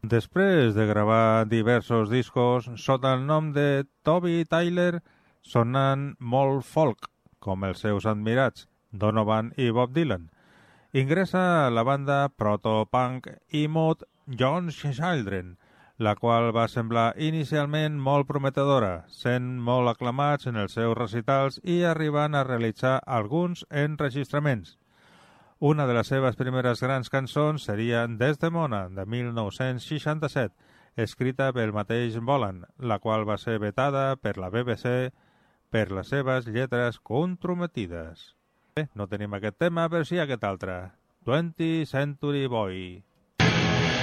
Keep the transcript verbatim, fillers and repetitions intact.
Després de gravar diversos discos sota el nom de Toby Tyler, sonant molt folk, com els seus admirats Donovan i Bob Dylan, ingressa a la banda proto-punk i mod John's Children, la qual va semblar inicialment molt prometedora, sent molt aclamats en els seus recitals i arribant a realitzar alguns enregistraments. Una de les seves primeres grans cançons seria Desdemona, de mil nou-cents seixanta-set, escrita pel mateix Bolan, la qual va ser vetada per la B B C per les seves lletres comprometides. Bé, no tenim aquest tema, però sí aquest altre, twentieth Century Boy.